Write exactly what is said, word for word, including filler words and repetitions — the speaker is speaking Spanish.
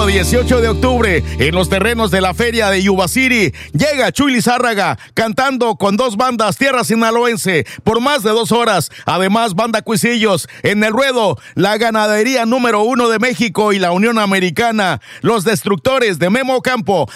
sábado dieciocho de octubre, en los terrenos de la feria de Yuba City, llega Chuy Lizárraga cantando con dos bandas tierra sinaloense por más de dos horas. Además, Banda Cuisillos en el ruedo, la ganadería número uno de México y la Unión Americana, Los Destructores de Memo Campo.